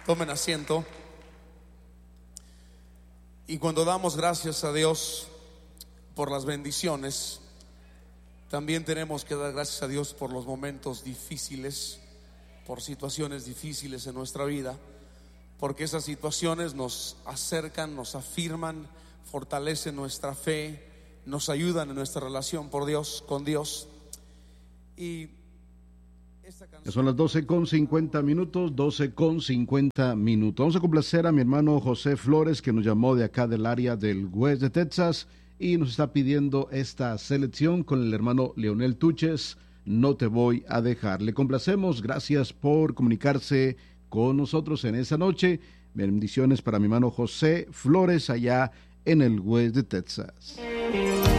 Tomen asiento. Y cuando damos gracias a Dios por las bendiciones, también tenemos que dar gracias a Dios por los momentos difíciles, por situaciones difíciles en nuestra vida, porque esas situaciones nos acercan, nos afirman, fortalecen nuestra fe, nos ayudan en nuestra relación por Dios, con Dios. Y son las 12:50, 12:50. Vamos a complacer a mi hermano José Flores, que nos llamó de acá del área del West de Texas y nos está pidiendo esta selección con el hermano Leonel Tuches, No te voy a dejar. Le complacemos, gracias por comunicarse con nosotros en esta noche. Bendiciones para mi hermano José Flores allá en el West de Texas.